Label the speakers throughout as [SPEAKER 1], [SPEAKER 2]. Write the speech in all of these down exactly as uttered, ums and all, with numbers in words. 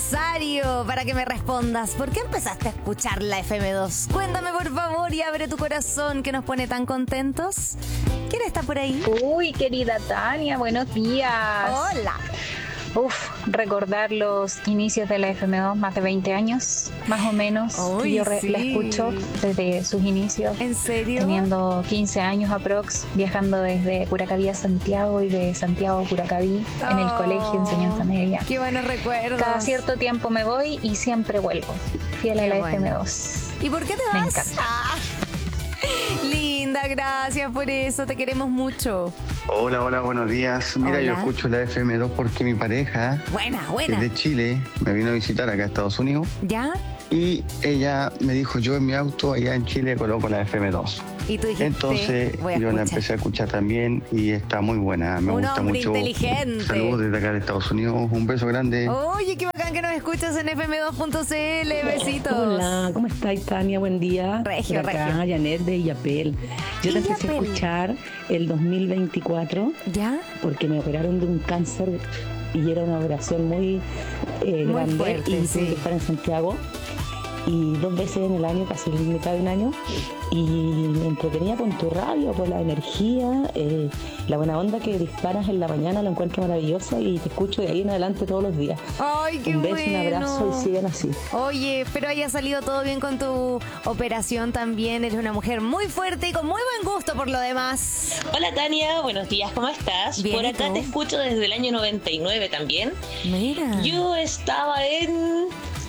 [SPEAKER 1] necesario para que me respondas. ¿Por qué empezaste a escuchar la F M dos? Cuéntame, por favor, y abre tu corazón, que nos pone tan contentos. ¿Quién está por ahí?
[SPEAKER 2] Uy, querida Tania, buenos días.
[SPEAKER 1] Hola.
[SPEAKER 2] Uf, recordar los inicios de la F M dos, más de veinte años, más o menos.
[SPEAKER 1] Uy,
[SPEAKER 2] yo re-
[SPEAKER 1] sí.
[SPEAKER 2] la escucho desde sus inicios.
[SPEAKER 1] ¿En serio?
[SPEAKER 2] Teniendo quince años aprox, viajando desde Curacaví a Santiago y de Santiago a Curacaví en el
[SPEAKER 1] Oh,
[SPEAKER 2] colegio, enseñanza media.
[SPEAKER 1] Qué buenos recuerdos.
[SPEAKER 2] Cada cierto tiempo me voy y siempre vuelvo, fiel a
[SPEAKER 1] Qué
[SPEAKER 2] la
[SPEAKER 1] bueno.
[SPEAKER 2] F M dos.
[SPEAKER 1] ¿Y por qué te
[SPEAKER 2] Me
[SPEAKER 1] vas?
[SPEAKER 2] encanta.
[SPEAKER 1] Ah. Linda, gracias por eso, te queremos mucho.
[SPEAKER 3] Hola, hola, buenos días. Mira,
[SPEAKER 1] Hola.
[SPEAKER 3] yo escucho la F M dos porque mi pareja,
[SPEAKER 1] Buena,
[SPEAKER 3] que es
[SPEAKER 1] buena.
[SPEAKER 3] de Chile, me vino a visitar acá a Estados Unidos
[SPEAKER 1] ¿Ya?
[SPEAKER 3] y ella me dijo, yo en mi auto allá en Chile coloco la F M dos.
[SPEAKER 1] Y tú dijiste,
[SPEAKER 3] Entonces
[SPEAKER 1] voy a
[SPEAKER 3] yo la
[SPEAKER 1] escuchar.
[SPEAKER 3] empecé a escuchar también y está muy buena. Me
[SPEAKER 1] Un
[SPEAKER 3] gusta
[SPEAKER 1] hombre
[SPEAKER 3] mucho.
[SPEAKER 1] inteligente.
[SPEAKER 3] Saludos desde acá de Estados Unidos. Un beso grande.
[SPEAKER 1] Oye, qué bacán que nos escuchas en F M dos punto C L. Besitos.
[SPEAKER 4] Hola, ¿cómo estáis, Tania? Buen día.
[SPEAKER 1] Regio,
[SPEAKER 4] Por acá,
[SPEAKER 1] regio.
[SPEAKER 4] Janet de Illapel. Yo te empecé a
[SPEAKER 1] Illapel.
[SPEAKER 4] escuchar el dos mil veinticuatro
[SPEAKER 1] ¿Ya?
[SPEAKER 4] porque me operaron de un cáncer y era una operación muy, eh,
[SPEAKER 1] Muy
[SPEAKER 4] grande
[SPEAKER 1] fuerte,
[SPEAKER 4] y
[SPEAKER 1] sí.
[SPEAKER 4] tuve que estar en Santiago. Y dos veces en el año, casi la mitad de un año, y me entretenía con tu radio, por la energía, eh, la buena onda que disparas en la mañana, lo encuentro maravilloso y te escucho de ahí en adelante todos los días.
[SPEAKER 1] Ay, qué
[SPEAKER 4] Un beso,
[SPEAKER 1] bueno.
[SPEAKER 4] un abrazo y sigan así.
[SPEAKER 1] Oye, espero haya salido todo bien con tu operación también. Eres una mujer muy fuerte y con muy buen gusto por lo demás.
[SPEAKER 5] Hola Tania, buenos días, ¿cómo estás?
[SPEAKER 1] Bien,
[SPEAKER 5] Por
[SPEAKER 1] ¿y
[SPEAKER 5] acá
[SPEAKER 1] tú?
[SPEAKER 5] te escucho desde el año noventa y nueve también.
[SPEAKER 1] Mira.
[SPEAKER 5] Yo estaba en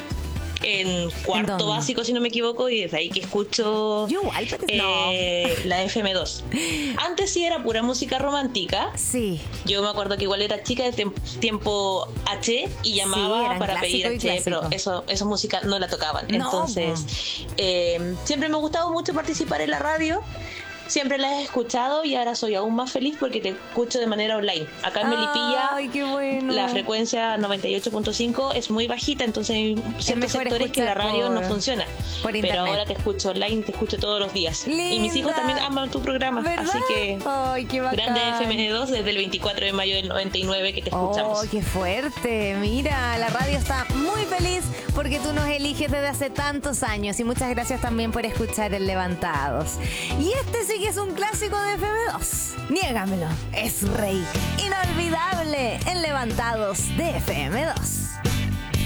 [SPEAKER 5] en cuarto
[SPEAKER 1] dónde?
[SPEAKER 5] básico, si no me equivoco, y desde ahí que escucho
[SPEAKER 1] Yo igual, pero
[SPEAKER 5] eh, la F M dos. Antes sí era pura música romántica.
[SPEAKER 1] Sí.
[SPEAKER 5] Yo me acuerdo que igual era chica de tem- tiempo H y llamaba
[SPEAKER 1] eran
[SPEAKER 5] para
[SPEAKER 1] clásico
[SPEAKER 5] pedir
[SPEAKER 1] y
[SPEAKER 5] H, pero
[SPEAKER 1] clásico.
[SPEAKER 5] eso, esa música no la tocaban.
[SPEAKER 1] No,
[SPEAKER 5] Entonces, eh, siempre me ha gustado mucho participar en la radio. Siempre la he escuchado y ahora soy aún más feliz porque te escucho de manera online. Acá en Melipilla,
[SPEAKER 1] Ay, qué bueno.
[SPEAKER 5] la frecuencia noventa y ocho punto cinco es muy bajita, entonces hay ciertos
[SPEAKER 1] mejor
[SPEAKER 5] sectores que la
[SPEAKER 1] escuchar
[SPEAKER 5] radio
[SPEAKER 1] por-
[SPEAKER 5] no funciona.
[SPEAKER 1] por
[SPEAKER 5] Pero
[SPEAKER 1] internet.
[SPEAKER 5] ahora te escucho online, te escucho todos los días. Y mis hijos
[SPEAKER 1] Linda.
[SPEAKER 5] también aman tu programa,
[SPEAKER 1] ¿Verdad?
[SPEAKER 5] así que
[SPEAKER 1] Ay, qué bacán.
[SPEAKER 5] grande F M dos desde el veinticuatro de mayo del noventa y nueve que te escuchamos.
[SPEAKER 1] Oh, qué fuerte. Mira, la radio está muy feliz porque tú nos eliges desde hace tantos años. Y muchas gracias también por escuchar el Levantados. Y este sí que es un clásico de F M dos. Niégamelo. Es rey. Inolvidable en Levantados de F M dos.